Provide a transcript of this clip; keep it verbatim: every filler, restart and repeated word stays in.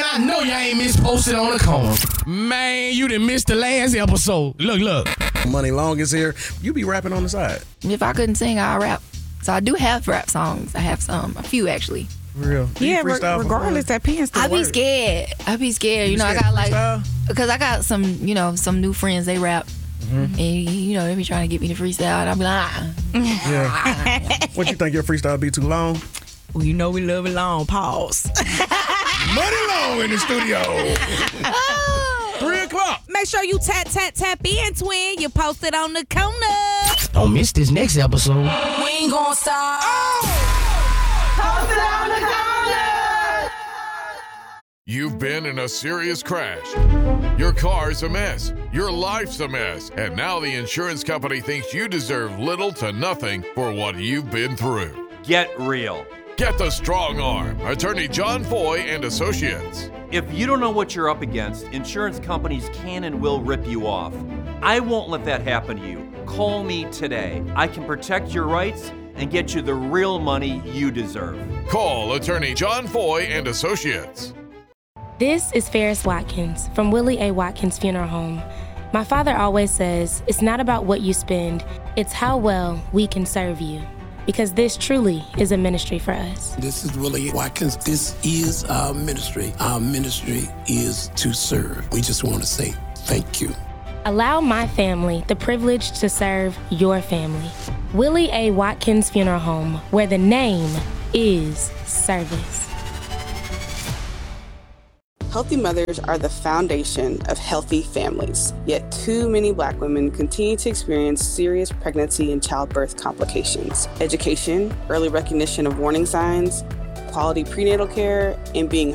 I know y'all ain't misposted on the corner. Man, you done missed the last episode. Look, look. Money Long is here. You be rapping on the side. If I couldn't sing, I'd rap. So I do have rap songs. I have some, a few actually. For real? Do you Yeah, re- freestyle for regardless, fun? that pen still I be work. scared. I be scared. You, You know, I scared got to like, freestyle? because I got some, you know, some new friends. They rap, and you know, they be trying to get me to freestyle, and I be like, ah. Yeah. What you think your freestyle be too long? Well, you know we love it long. Pause. Money Long in the studio. Three o'clock. Make sure you tap, tap, tap in, twin. You posted on the corner. Don't miss this next episode. We ain't gonna stop. You've been in a serious crash. Your car's a mess. Your life's a mess. And now the insurance company thinks you deserve little to nothing for what you've been through. Get real. Get the strong arm. Attorney John Foy and Associates. If you don't know what you're up against, insurance companies can and will rip you off. I won't let that happen to you. Call me today. I can protect your rights and get you the real money you deserve. Call Attorney John Foy and Associates. This is Ferris Watkins from Willie A. Watkins Funeral Home. My father always says, it's not about what you spend, it's how well we can serve you. Because this truly is a ministry for us. This is Willie Watkins. This is our ministry. Our ministry is to serve. We just want to say thank you. Allow my family the privilege to serve your family. Willie A. Watkins Funeral Home, where the name is service. Healthy mothers are the foundation of healthy families, yet too many Black women continue to experience serious pregnancy and childbirth complications. Education, early recognition of warning signs, quality prenatal care, and being